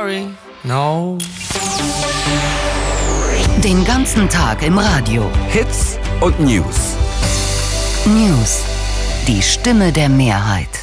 sorry, no. Den ganzen Tag im Radio. Hits und News. News. Die Stimme der Mehrheit.